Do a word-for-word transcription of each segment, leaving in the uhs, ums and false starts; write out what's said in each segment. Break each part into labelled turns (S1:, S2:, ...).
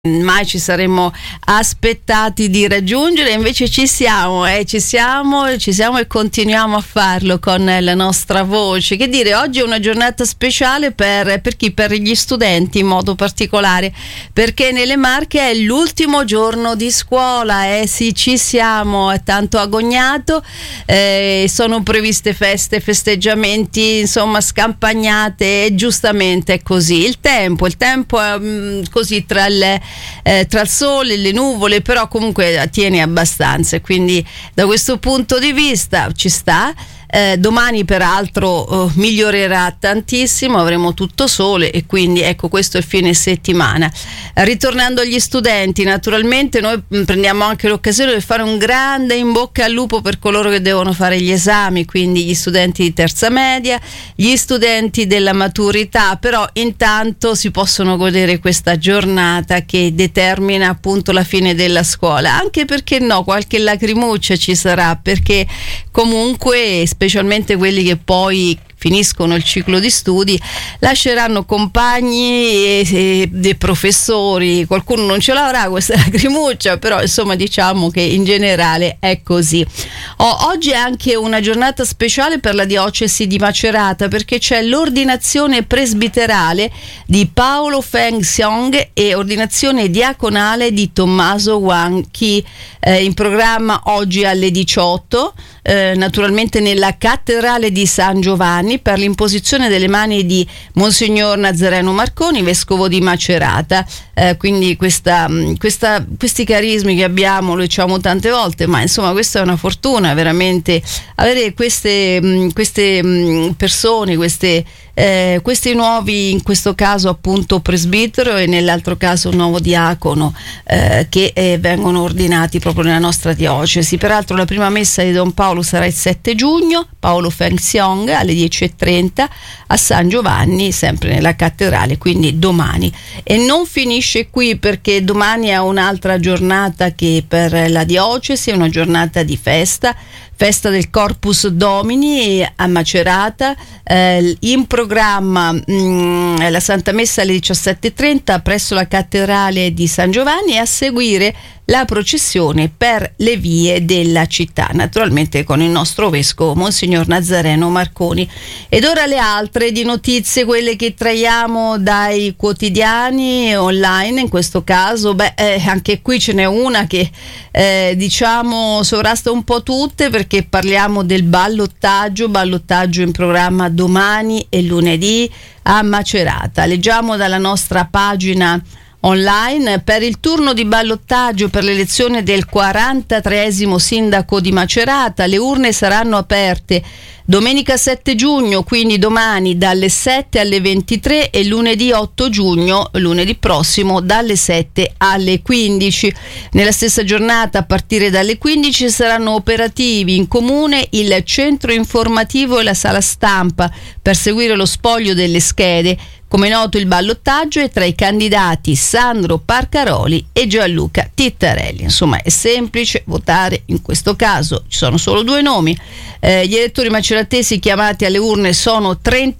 S1: mai ci saremmo aspettati di raggiungere, invece ci siamo, eh, ci siamo, ci siamo e continuiamo a farlo con la nostra voce. Che dire, oggi è una giornata speciale per, per chi? Per gli studenti in modo particolare, perché nelle Marche è l'ultimo giorno di scuola, eh sì, ci siamo, è tanto agognato, eh, sono previste feste, festeggiamenti, insomma scampagnate, e giustamente è così. Il tempo, il tempo è mh, così tra il Eh, tra il sole e le nuvole, però comunque tiene abbastanza, quindi da questo punto di vista ci sta. Eh, domani peraltro eh, migliorerà tantissimo, avremo tutto sole e quindi ecco, questo è il fine settimana. Eh, ritornando agli studenti, naturalmente noi prendiamo anche l'occasione per fare un grande in bocca al lupo per coloro che devono fare gli esami, quindi gli studenti di terza media, gli studenti della maturità, però intanto si possono godere questa giornata che determina appunto la fine della scuola, anche perché no, qualche lacrimuccia ci sarà, perché comunque specialmente quelli che poi finiscono il ciclo di studi lasceranno compagni e, e, e professori. Qualcuno non ce l'avrà questa lacrimuccia, però insomma diciamo che in generale è così. Oh, oggi è anche una giornata speciale per la diocesi di Macerata, perché c'è l'ordinazione presbiterale di Paolo Feng Xiong e ordinazione diaconale di Tommaso Wang Chi, eh, in programma oggi alle diciotto, eh, naturalmente nella cattedrale di San Giovanni, per l'imposizione delle mani di Monsignor Nazareno Marconi, vescovo di Macerata. Eh, quindi questa, questa, questi carismi che abbiamo, lo diciamo tante volte, ma insomma questa è una fortuna veramente, avere queste, queste persone, queste, eh, questi nuovi, in questo caso appunto presbitero e nell'altro caso un nuovo diacono, eh, che eh, vengono ordinati proprio nella nostra diocesi. Peraltro la prima messa di Don Paolo sarà il sette giugno, Paolo Feng Xiong alle dieci e trenta a San Giovanni, sempre nella cattedrale, quindi domani. E non finisce qui, perché domani è un'altra giornata che per la diocesi è una giornata di festa, festa del Corpus Domini a Macerata, eh, in programma mh, la Santa Messa alle diciassette e trenta presso la cattedrale di San Giovanni, e a seguire la processione per le vie della città, naturalmente con il nostro vescovo Monsignor Nazareno Marconi. Ed ora le altre di notizie, quelle che traiamo dai quotidiani online, in questo caso, beh, eh, anche qui ce n'è una che eh, diciamo sovrasta un po' tutte, perché parliamo del ballottaggio, ballottaggio in programma domani e lunedì a Macerata. Leggiamo dalla nostra pagina online: per il turno di ballottaggio per l'elezione del quarantatreesimo sindaco di Macerata, le urne saranno aperte domenica sette giugno, quindi domani dalle sette alle ventitré, e lunedì otto giugno, lunedì prossimo, dalle sette alle quindici. Nella stessa giornata, a partire dalle quindici, saranno operativi in comune il centro informativo e la sala stampa per seguire lo spoglio delle schede. Come noto, il ballottaggio è tra i candidati Sandro Parcaroli e Gianluca Tittarelli. Insomma, è semplice votare in questo caso, ci sono solo due nomi. Eh, gli elettori maceratesi chiamati alle urne sono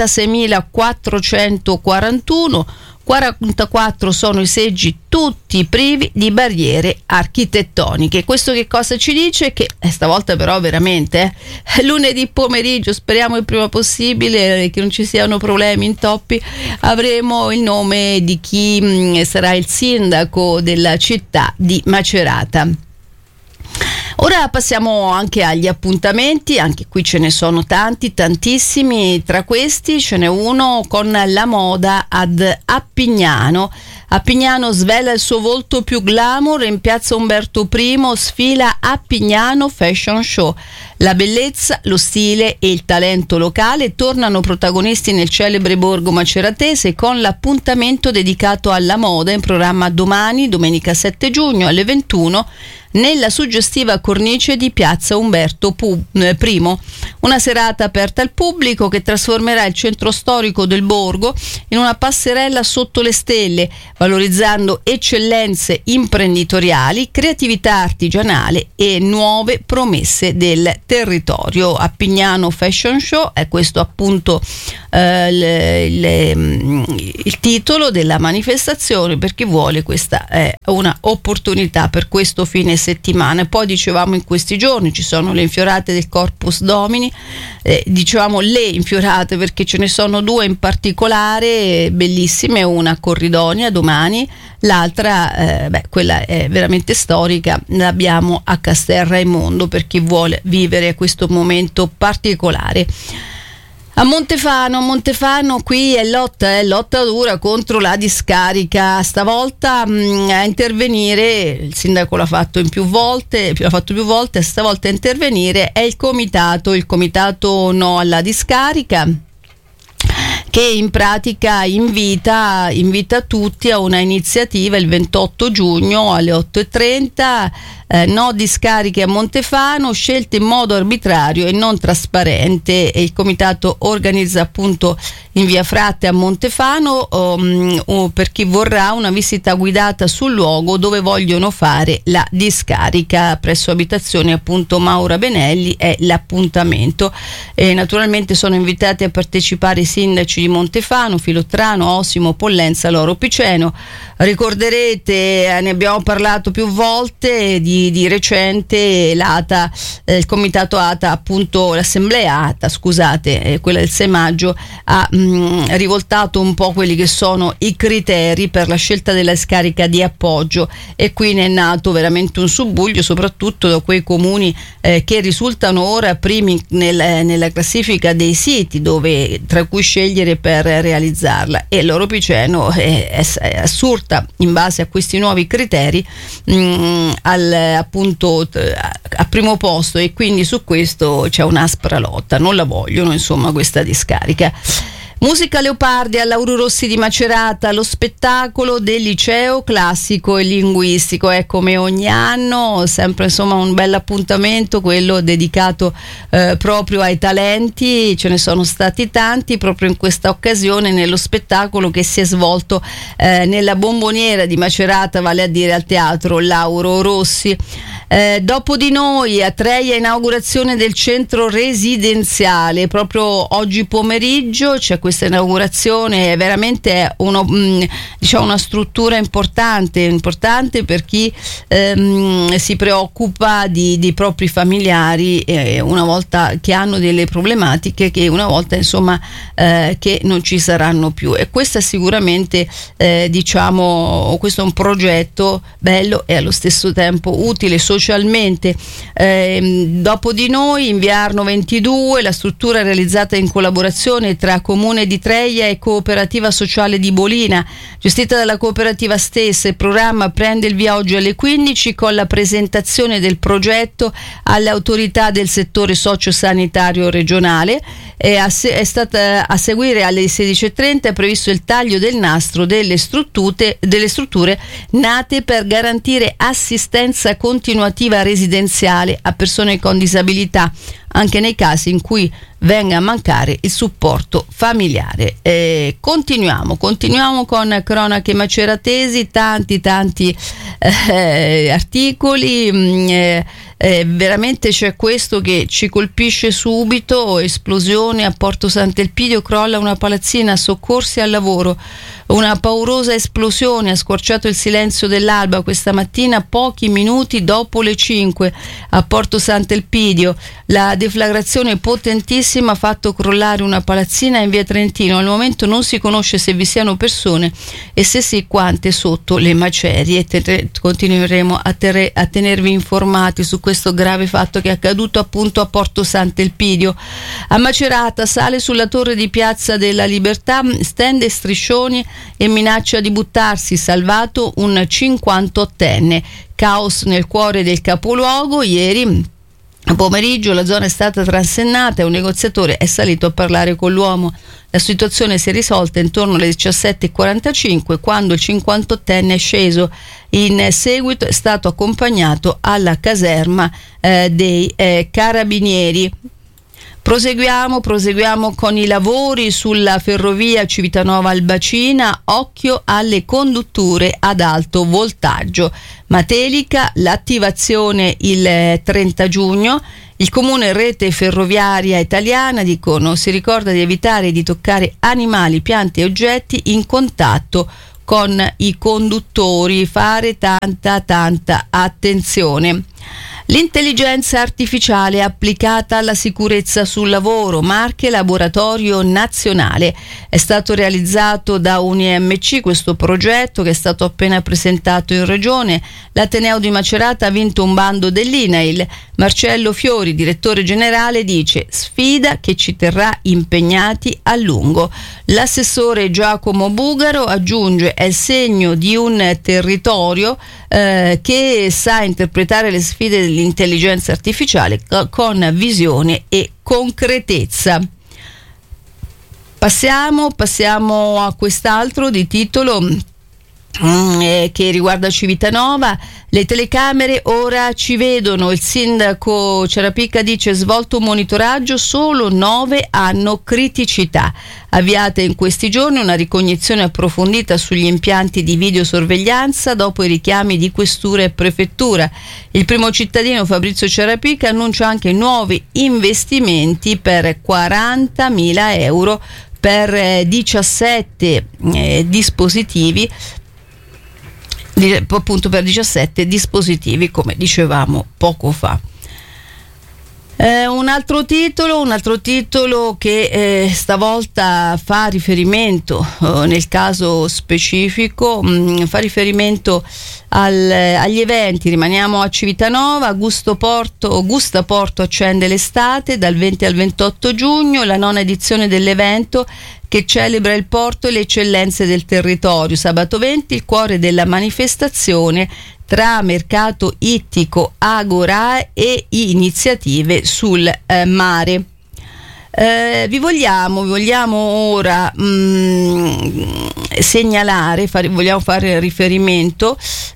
S1: trentaseimilaquattrocentoquarantuno, quarantaquattro sono i seggi tutti privi di barriere architettoniche. Questo che cosa ci dice? Che eh, stavolta però veramente eh, lunedì pomeriggio, speriamo il prima possibile, eh, che non ci siano problemi, intoppi, avremo il nome di chi mh, sarà il sindaco della città di Macerata. Ora passiamo anche agli appuntamenti, anche qui ce ne sono tanti, tantissimi. Tra questi ce n'è uno con la moda ad Appignano. Appignano svela il suo volto più glamour, in piazza Umberto I sfila Appignano Fashion Show. La bellezza, lo stile e il talento locale tornano protagonisti nel celebre borgo maceratese, con l'appuntamento dedicato alla moda in programma domani, domenica sette giugno alle ventuno, nella suggestiva cornice di piazza Umberto I. Una serata aperta al pubblico che trasformerà il centro storico del borgo in una passerella sotto le stelle, valorizzando eccellenze imprenditoriali, creatività artigianale e nuove promesse del territorio. Appignano Fashion Show è questo appunto eh, le, le, il titolo della manifestazione. Per chi vuole, questa è una opportunità per questo fine settimana. Poi dicevamo, in questi giorni ci sono le infiorate del Corpus Domini, eh, dicevamo le infiorate perché ce ne sono due in particolare bellissime, una a Corridonia domani, l'altra eh, beh, quella è veramente storica, l'abbiamo a Castel Raimondo per chi vuole vivere questo momento particolare. A Montefano, Montefano qui è lotta, è lotta dura contro la discarica. Stavolta mh, a intervenire, il sindaco l'ha fatto in più volte, l'ha fatto più volte, stavolta a intervenire è il comitato, il comitato no alla discarica, che in pratica invita, invita tutti a una iniziativa il ventotto giugno alle otto e trenta. Eh, no discariche a Montefano, scelte in modo arbitrario e non trasparente, e il comitato organizza appunto in via Fratte a Montefano um, um, per chi vorrà una visita guidata sul luogo dove vogliono fare la discarica presso abitazioni appunto Maura Benelli è l'appuntamento, e naturalmente sono invitati a partecipare i sindaci di Montefano, Filottrano, Osimo, Pollenza, Loro Piceno. Ricorderete, ne abbiamo parlato più volte, di di recente l'A T A, eh, il comitato A T A, appunto l'assemblea A T A, scusate, eh, quella del sei maggio, ha mh, rivoltato un po' quelli che sono i criteri per la scelta della scarica di appoggio, e qui ne è nato veramente un subbuglio, soprattutto da quei comuni eh, che risultano ora primi nel, eh, nella classifica dei siti dove, tra cui scegliere per realizzarla, e Loro Piceno è, è, è assurda in base a questi nuovi criteri mh, al appunto a primo posto, e quindi su questo c'è un'aspra lotta, non la vogliono insomma questa discarica. Musica Leopardi all'Auro Rossi di Macerata, lo spettacolo del liceo classico e linguistico, è come ogni anno, sempre insomma un bel appuntamento, quello dedicato eh, proprio ai talenti. Ce ne sono stati tanti proprio in questa occasione nello spettacolo che si è svolto eh, nella Bomboniera di Macerata, vale a dire al teatro Lauro Rossi. Eh, dopo di noi a Treia, inaugurazione del centro residenziale proprio oggi pomeriggio. C'è questa inaugurazione, è veramente uno, mh, diciamo una struttura importante importante per chi ehm, si preoccupa di, di propri familiari eh, una volta che hanno delle problematiche, che una volta insomma eh, che non ci saranno più, e questo è sicuramente eh, diciamo questo è un progetto bello e allo stesso tempo utile socialmente. Eh, dopo di noi in via Arno ventidue, la struttura realizzata in collaborazione tra Comune di Treia e Cooperativa Sociale di Bolina, gestita dalla cooperativa stessa. Il programma prende il via oggi alle quindici con la presentazione del progetto alle autorità del settore sociosanitario regionale, e a se- è stata a seguire alle sedici e trenta è previsto il taglio del nastro delle strutture, delle strutture nate per garantire assistenza continuativa residenziale a persone con disabilità, anche nei casi in cui venga a mancare il supporto familiare. Eh, continuiamo, continuiamo con cronache maceratesi, tanti tanti eh, articoli, mh, eh, eh, veramente c'è questo che ci colpisce subito: esplosione a Porto Sant'Elpidio, crolla una palazzina, soccorsi al lavoro. Una paurosa esplosione ha squarciato il silenzio dell'alba questa mattina, pochi minuti dopo le cinque, a Porto Sant'Elpidio. La deflagrazione potentissima ha fatto crollare una palazzina in via Trentino. Al momento non si conosce se vi siano persone e se sì quante sotto le macerie. Te- continueremo a, ter- a tenervi informati su questo grave fatto che è accaduto appunto a Porto Sant'Elpidio. A Macerata sale sulla torre di Piazza della Libertà, stende striscioni e minaccia di buttarsi, salvato un cinquantottenne. Caos nel cuore del capoluogo. Ieri a pomeriggio la zona è stata transennata e un negoziatore è salito a parlare con l'uomo. La situazione si è risolta intorno alle diciassette e quarantacinque, quando il cinquantottenne è sceso. In seguito è stato accompagnato alla caserma eh, dei eh, carabinieri. Proseguiamo, proseguiamo con i lavori sulla ferrovia Civitanova-Albacina, occhio alle condutture ad alto voltaggio. Matelica, l'attivazione il trenta giugno, Il comune Rete Ferroviaria Italiana, dicono, si ricorda di evitare di toccare animali, piante e oggetti in contatto con i conduttori, fare tanta tanta attenzione. L'intelligenza artificiale applicata alla sicurezza sul lavoro, Marche Laboratorio Nazionale. È stato realizzato da U N I M C questo progetto, che è stato appena presentato in regione. L'Ateneo di Macerata ha vinto un bando dell'I N A I L. Marcello Fiori, direttore generale, dice: sfida che ci terrà impegnati a lungo. L'assessore Giacomo Bugaro aggiunge: è il segno di un territorio eh, che sa interpretare le sfide dell'intelligenza artificiale con visione e concretezza. Passiamo, passiamo a quest'altro di titolo mm, eh, che riguarda Civitanova. Le telecamere ora ci vedono. Il sindaco Ciarapica dice: svolto un monitoraggio, solo nove hanno criticità. Avviata in questi giorni una ricognizione approfondita sugli impianti di videosorveglianza dopo i richiami di questura e prefettura. Il primo cittadino, Fabrizio Ciarapica, annuncia anche nuovi investimenti per quarantamila euro per eh, diciassette eh, dispositivi, appunto per diciassette dispositivi, come dicevamo poco fa. Eh, un altro titolo, un altro titolo che eh, stavolta fa riferimento, eh, nel caso specifico, mh, fa riferimento al, agli eventi. Rimaniamo a Civitanova. Gusto Porto, Gusta Porto accende l'estate dal venti al ventotto giugno, la nona edizione dell'evento che celebra il porto e le eccellenze del territorio. Sabato venti, il cuore della manifestazione tra mercato ittico, agora e iniziative sul eh, mare. Eh, vi vogliamo, vi vogliamo ora mh, segnalare, fare, vogliamo fare riferimento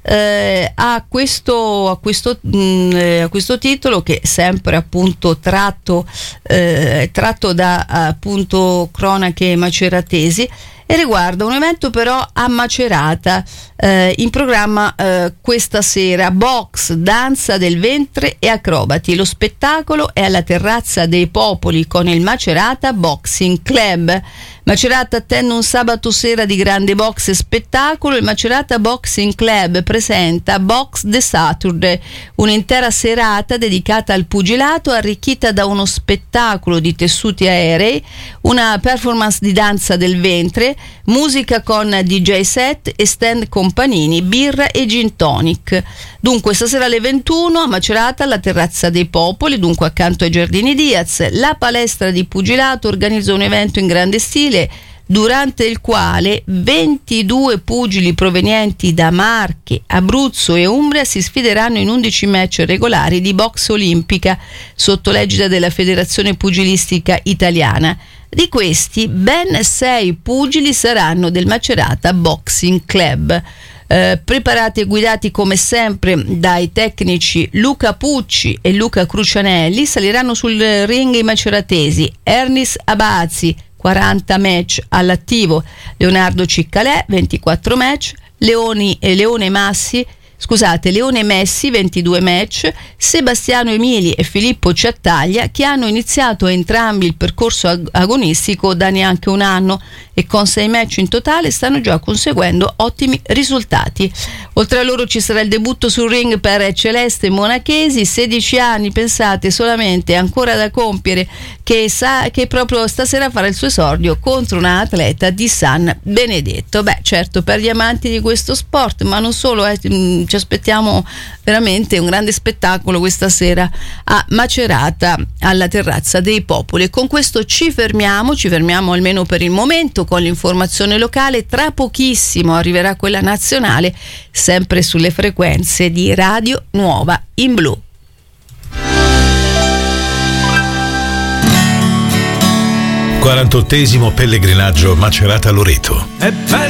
S1: eh, a questo, a questo, mh, a questo titolo, che è sempre appunto tratto, eh, tratto da appunto cronache maceratesi, e riguarda un evento però a Macerata, eh, in programma eh, questa sera. Box, danza del ventre e acrobati. Lo spettacolo è alla Terrazza dei Popoli con il Macerata Boxing Club. Macerata attende un sabato sera di grande box e spettacolo. Il Macerata Boxing Club presenta Box the Saturday, un'intera serata dedicata al pugilato, arricchita da uno spettacolo di tessuti aerei, una performance di danza del ventre, musica con D J set e stand con panini, birra e gin tonic. Dunque stasera alle ventuno a Macerata, alla Terrazza dei Popoli, dunque accanto ai Giardini Diaz, la palestra di pugilato organizza un evento in grande stile, durante il quale ventidue pugili provenienti da Marche, Abruzzo e Umbria si sfideranno in undici match regolari di box olimpica sotto l'egida della Federazione Pugilistica Italiana. Di questi, ben sei pugili saranno del Macerata Boxing Club. Eh, preparati e guidati come sempre dai tecnici Luca Pucci e Luca Crucianelli, saliranno sul ring i maceratesi Ernis Abazzi, quaranta match all'attivo, Leonardo Ciccalè, ventiquattro match, Leoni e Leone Massi, scusate, Leone Messi, ventidue match, Sebastiano Emili e Filippo Ciattaglia, che hanno iniziato entrambi il percorso ag- agonistico da neanche un anno e con sei match in totale stanno già conseguendo ottimi risultati. Oltre a loro ci sarà il debutto sul ring per Celeste Monachesi, sedici anni, pensate, solamente, ancora da compiere, che sa che proprio stasera farà il suo esordio contro una atleta di San Benedetto. Beh, certo, per gli amanti di questo sport, ma non solo, eh, ci aspettiamo veramente un grande spettacolo questa sera a Macerata, alla Terrazza dei Popoli. E con questo ci fermiamo, ci fermiamo almeno per il momento con l'informazione locale. Tra pochissimo arriverà quella nazionale, sempre sulle frequenze di Radio Nuova in Blu.
S2: quarantottesimo pellegrinaggio Macerata-Loreto.
S3: È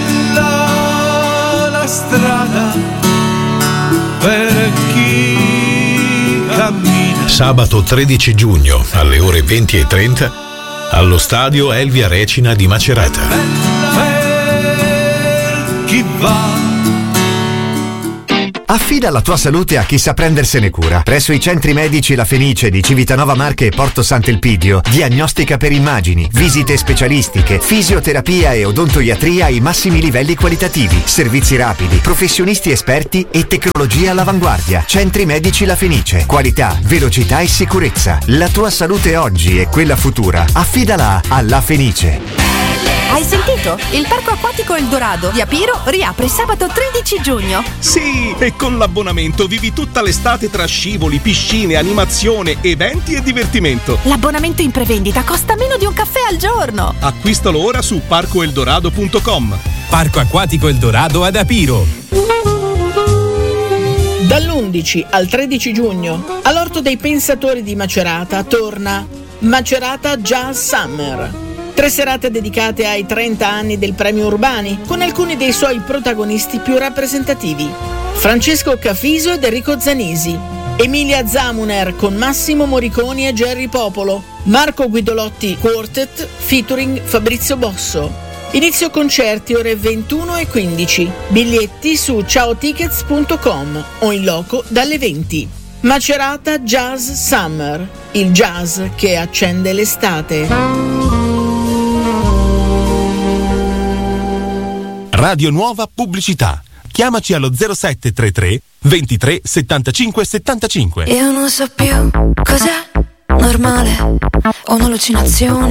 S3: bella la strada per chi cammina.
S2: Sabato tredici giugno alle ore venti e trenta allo stadio Elvia Recina di Macerata.
S3: Bella per chi va.
S4: Affida la tua salute a chi sa prendersene cura. Presso i centri medici La Fenice di Civitanova Marche e Porto Sant'Elpidio, diagnostica per immagini, visite specialistiche, fisioterapia e odontoiatria ai massimi livelli qualitativi, servizi rapidi, professionisti esperti e tecnologia all'avanguardia. Centri medici La Fenice. Qualità, velocità e sicurezza. La tua salute oggi e quella futura. Affidala a La Fenice.
S5: Hai sentito? Il parco acquatico El Dorado di Apiro riapre sabato tredici giugno.
S6: Sì, e con l'abbonamento vivi tutta l'estate tra scivoli, piscine, animazione, eventi e divertimento.
S5: L'abbonamento in prevendita costa meno di un caffè al giorno.
S6: Acquistalo ora su parco eldorado punto com.
S7: Parco acquatico El Dorado ad Apiro.
S8: Dall'undici al tredici giugno all'Orto dei Pensatori di Macerata torna Macerata Jazz Summer. Tre serate dedicate ai trenta anni del Premio Urbani, con alcuni dei suoi protagonisti più rappresentativi: Francesco Cafiso ed Enrico Zanisi, Emilia Zamuner con Massimo Moriconi e Gerry Popolo, Marco Guidolotti Quartet featuring Fabrizio Bosso. Inizio concerti ore ventuno e quindici. Biglietti su ciao tickets punto com o in loco dalle venti. Macerata Jazz Summer, il jazz che accende l'estate.
S9: Radio Nuova Pubblicità. Chiamaci allo zero sette tre tre ventitré settantacinque settantacinque.
S10: Io non so più cos'è normale o un'allucinazione.